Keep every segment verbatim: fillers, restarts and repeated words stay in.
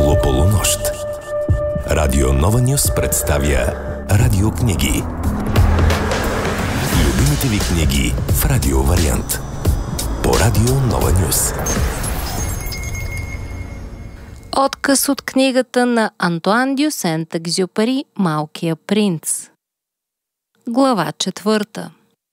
Около полунощ. Радио Нова Нюс представя радиокниги. Любимите ви книги в радио вариант. По Радио Нова Нюс. Откъс от книгата на Антоан дю Сент-Екзюпери «Малкия принц». Глава четвърта.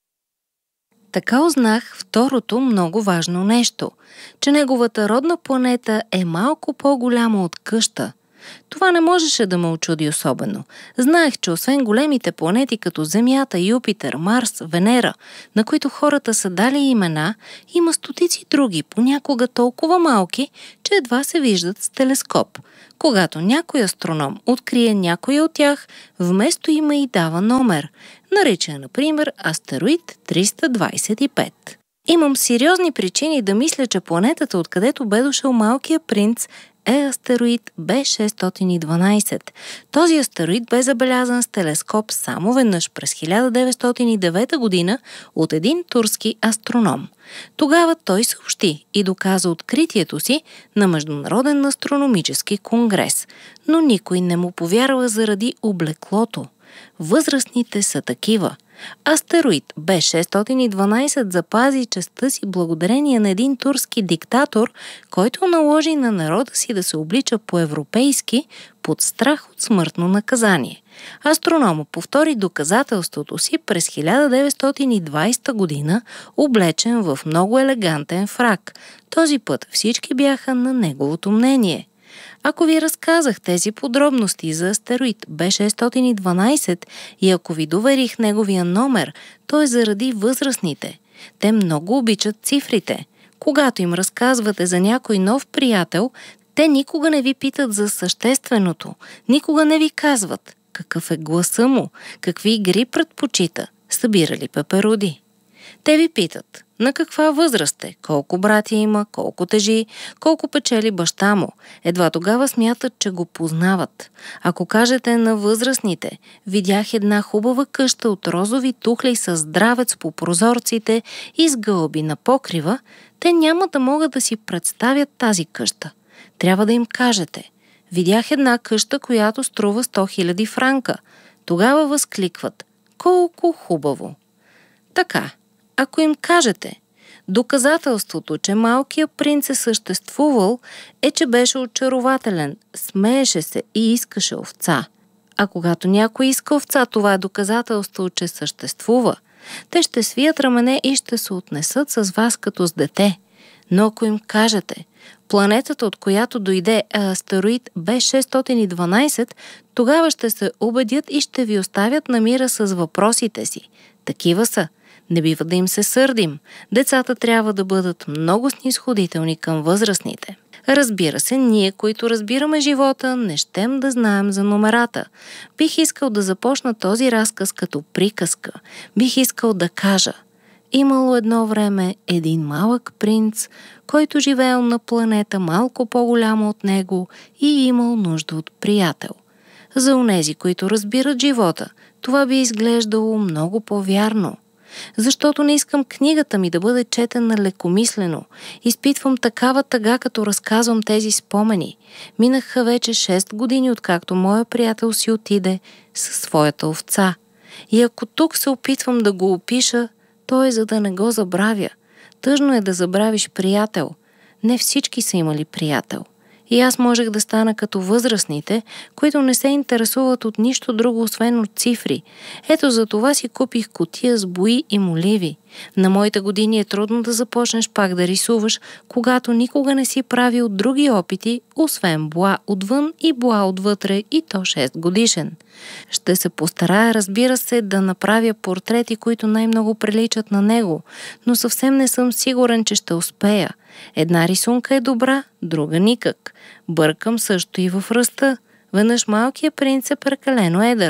Така узнах второто много важно нещо, че неговата родна планета е малко по-голяма от къща. Това не можеше да ме очуди особено. Знаех, че освен големите планети като Земята, Юпитер, Марс, Венера, на които хората са дали имена, има стотици други, понякога толкова малки, че едва се виждат с телескоп. Когато някой астроном открие някоя от тях, вместо име й дава номер. Нарича, например, астероид триста двадесет и пет. Имам сериозни причини да мисля, че планетата, откъдето бе дошъл малкия принц, е астероид Б шестстотин и дванадесет. Този астероид бе забелязан с телескоп само веднъж през хиляда деветстотин и девета година от един турски астроном. Тогава той съобщи и доказа откритието си на Международен астрономически конгрес, но никой не му повярва заради облеклото. Възрастните са такива. Астероид Б шестстотин и дванадесет запази честта си благодарение на един турски диктатор, който наложи на народа си да се облича по-европейски под страх от смъртно наказание. Астрономът повтори доказателството си през хиляда деветстотин и двадесета година, облечен в много елегантен фрак. Този път всички бяха на неговото мнение. Ако ви разказах тези подробности за астероид Б шестстотин и дванадесет и ако ви доверих неговия номер, то е заради възрастните. Те много обичат цифрите. Когато им разказвате за някой нов приятел, те никога не ви питат за същественото, никога не ви казват какъв е гласа му, какви игри предпочита, събира ли пеперуди. Те ви питат на каква възраст е, колко братя има, колко тежи, колко печели баща му. Едва тогава смятат, че го познават. Ако кажете на възрастните, видях една хубава къща от розови тухли с здравец по прозорците и с гълъби на покрива, те няма да могат да си представят тази къща. Трябва да им кажете: видях една къща, която струва сто хиляди франка. Тогава възкликват: колко хубаво! Така. Ако им кажете, доказателството, че малкият принц е съществувал, е, че беше очарователен, смееше се и искаше овца. А когато някой иска овца, това е доказателство, че съществува. Те ще свият рамене и ще се отнесат с вас като с дете. Но ако им кажете, планетата, от която дойде, е астероид Б шестстотин и дванадесет, тогава ще се убедят и ще ви оставят на мира с въпросите си. Такива са. Не бива да им се сърдим. Децата трябва да бъдат много снисходителни към възрастните. Разбира се, ние, които разбираме живота, не щем да знаем за номерата. Бих искал да започна този разказ като приказка. Бих искал да кажа: имало едно време един малък принц, който живеел на планета малко по-голяма от него и имал нужда от приятел. За онези, които разбират живота, това би изглеждало много по-вярно. Защото не искам книгата ми да бъде четена лекомислено. Изпитвам такава тъга, като разказвам тези спомени. Минаха вече шест години, откакто моя приятел си отиде със своята овца. И ако тук се опитвам да го опиша, то е за да не го забравя. Тъжно е да забравиш приятел. Не всички са имали приятел. И аз можех да стана като възрастните, които не се интересуват от нищо друго, освен от цифри. Ето за това си купих кутия с бои и моливи. На моите години е трудно да започнеш пак да рисуваш, когато никога не си правил други опити, освен боа отвън и боа отвътре, и то шест годишен. Ще се постарая, разбира се, да направя портрети, които най-много приличат на него, но съвсем не съм сигурен, че ще успея. Една рисунка е добра, друга никак. Бъркам също и в ръста. Веднъж малкият принц е прекалено едър,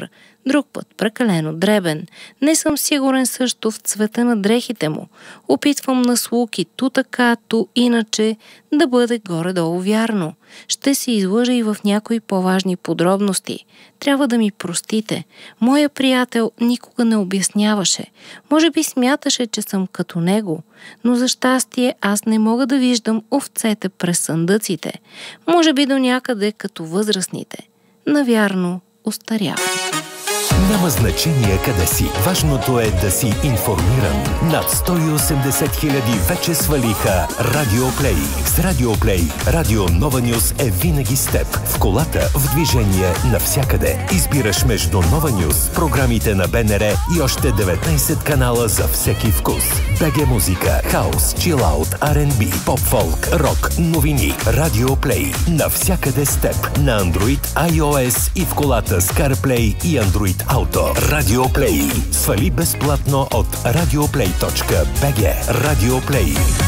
друг път прекалено дребен. Не съм сигурен също в цвета на дрехите му. Опитвам на слуки ту така, ту иначе да бъде горе-долу вярно. Ще се излъжа и в някои по-важни подробности. Трябва да ми простите. Моя приятел никога не обясняваше. Може би смяташе, че съм като него, но за щастие аз не мога да виждам овцете през съндъците. Може би до някъде като възрастните. Навярно остарявам. Няма значение къде си. Важното е да си информиран. Над сто и осемдесет хиляди вече свалиха Радио Плей. С Радио Плей Радио Нова Нюз е винаги с теб. В колата, в движение, навсякъде. Избираш между Нова Нюз, програмите на Б Н Р и още деветнайсет канала за всеки вкус. БГ Музика, хаус, чилаут, Ар енд Би, поп-фолк, рок, новини. Радио Плей. Навсякъде с теб. На Android, iOS и в колата с CarPlay и Android Auto. Радио Плей. Свали безплатно от радиоплей точка би джи. Радио Плей.